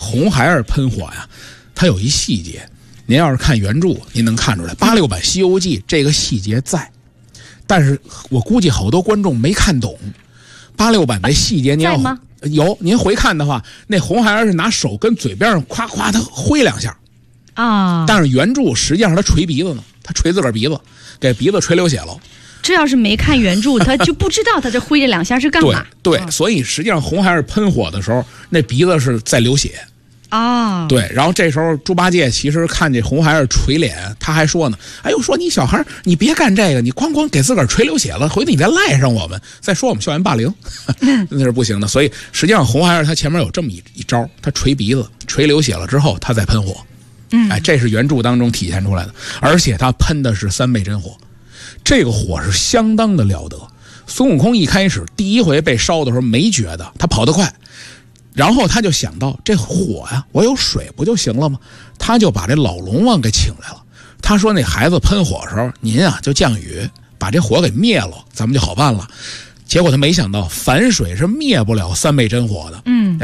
红孩儿喷火呀，它有一细节，您要是看原著，您能看出来86版《西游记》这个细节在，但是我估计好多观众没看懂。86版的细节您要吗？ 有，您回看的话，那红孩儿是拿手跟嘴边上夸夸他挥两下啊， 但是原著实际上他捶鼻子呢，他捶自个儿鼻子，给鼻子捶流血了。 这要是没看原著，他就不知道他这挥这两下是干嘛。 对，所以实际上红孩儿喷火的时候，那鼻子是在流血。 啊， 对，然后这时候猪八戒其实看这红孩儿捶脸，他还说呢，哎呦，说你小孩你别干这个，你哐哐给自个儿捶流血了，回头你再赖上我们，再说我们校园霸凌，那是不行的。所以实际上红孩儿他前面有这么一招，他捶鼻子，捶流血了之后，他再喷火。哎，这是原著当中体现出来的，而且他喷的是3倍真火，这个火是相当的了得。孙悟空一开始第一回被烧的时候没觉得，他跑得快。然后他就想到这火呀，我有水不就行了吗？他就把这老龙王给请来了。他说那孩子喷火的时候，您啊就降雨，把这火给灭了，咱们就好办了。结果他没想到反水是灭不了3倍真火的。